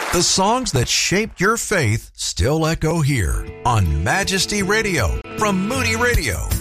The songs that shaped your faith still echo here on Majesty Radio from Moody Radio.